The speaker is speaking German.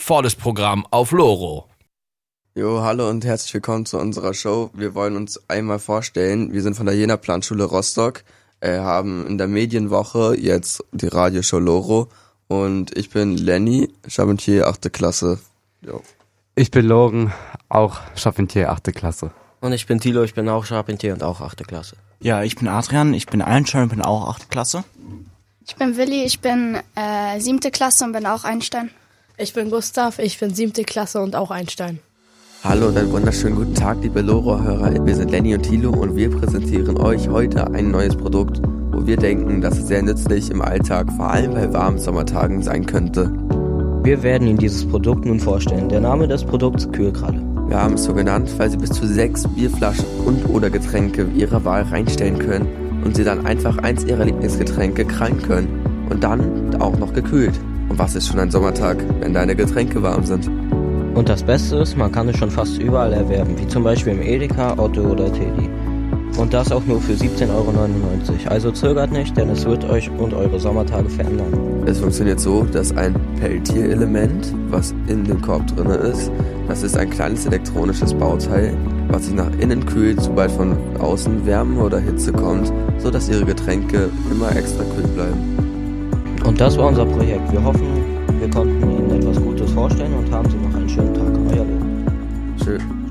volles Programm auf Loro. Jo, hallo und herzlich willkommen zu unserer Show. Wir wollen uns einmal vorstellen, wir sind von der Jena Planschule Rostock, haben in der Medienwoche jetzt die Radioshow Loro und ich bin Lenny, Charpentier, 8. Klasse. Jo. Ich bin Loren, auch Charpentier, 8. Klasse. Und ich bin Thilo, ich bin auch Charpentier und auch 8. Klasse. Ja, ich bin Adrian, ich bin Einstein und bin auch 8. Klasse. Ich bin Willi, ich bin 7. Klasse und bin auch Einstein. Ich bin Gustav, ich bin 7. Klasse und auch Einstein. Hallo und einen wunderschönen guten Tag, liebe Loro-Hörer. Wir sind Lenny und Thilo und wir präsentieren euch heute ein neues Produkt, wo wir denken, dass es sehr nützlich im Alltag, vor allem bei warmen Sommertagen, sein könnte. Wir werden Ihnen dieses Produkt nun vorstellen. Der Name des Produkts Kühlkralle. Wir haben es so genannt, weil Sie bis zu 6 Bierflaschen und oder Getränke Ihrer Wahl reinstellen können und Sie dann einfach eins Ihrer Lieblingsgetränke krallen können und dann auch noch gekühlt. Und was ist schon ein Sommertag, wenn deine Getränke warm sind? Und das Beste ist, man kann es schon fast überall erwerben, wie zum Beispiel im Edeka, Otto oder Teddy. Und das auch nur für 17,99 €. Also zögert nicht, denn es wird euch und eure Sommertage verändern. Es funktioniert so, dass ein Peltier-Element, was in dem Korb drin ist, das ist ein kleines elektronisches Bauteil, was sich nach innen kühlt, sobald von außen Wärme oder Hitze kommt, sodass ihre Getränke immer extra kühl bleiben. Und das war unser Projekt. Wir hoffen, wir konnten Ihnen etwas Gutes vorstellen und haben Sie noch einen schönen Tag. Euer Lob. Schön.